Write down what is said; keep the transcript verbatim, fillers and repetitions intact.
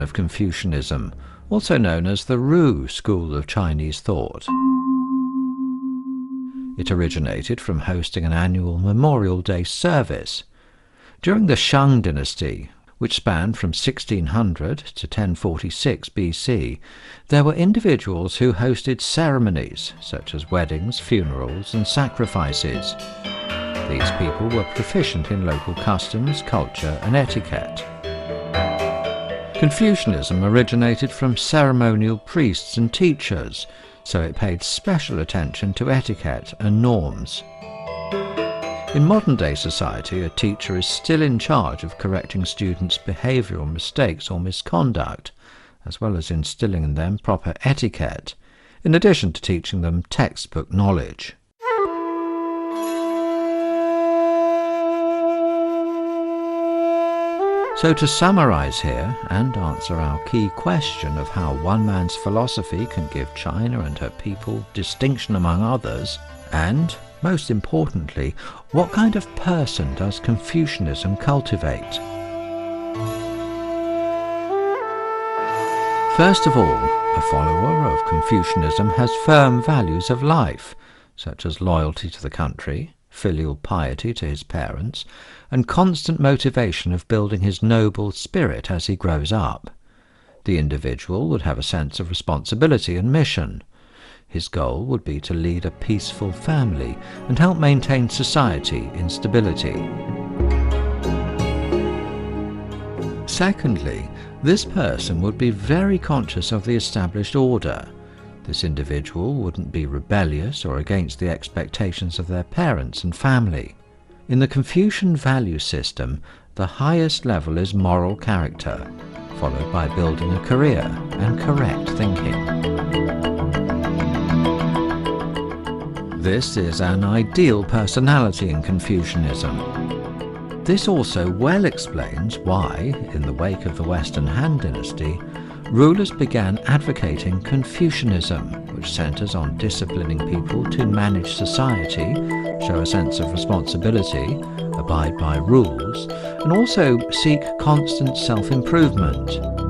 of Confucianism, also known as the Ru school of Chinese thought. It originated from hosting an annual Memorial Day service. During the Shang dynasty, which spanned from sixteen hundred to ten forty-six B C, there were individuals who hosted ceremonies such as weddings, funerals, and sacrifices. These people were proficient in local customs, culture, and etiquette. Confucianism originated from ceremonial priests and teachers, so it paid special attention to etiquette and norms. In modern-day society, a teacher is still in charge of correcting students' behavioural mistakes or misconduct, as well as instilling in them proper etiquette, in addition to teaching them textbook knowledge. So to summarise here, and answer our key question of how one man's philosophy can give China and her people distinction among others, and, most importantly, what kind of person does Confucianism cultivate? First of all, a follower of Confucianism has firm values of life, such as loyalty to the country, filial piety to his parents, and constant motivation of building his noble spirit as he grows up. The individual would have a sense of responsibility and mission. His goal would be to lead a peaceful family and help maintain society in stability. Secondly, this person would be very conscious of the established order. This individual wouldn't be rebellious or against the expectations of their parents and family. In the Confucian value system, the highest level is moral character, followed by building a career and correct thinking. This is an ideal personality in Confucianism. This also well explains why, in the wake of the Western Han Dynasty, rulers began advocating Confucianism, which centers on disciplining people to manage society, show a sense of responsibility, abide by rules, and also seek constant self-improvement.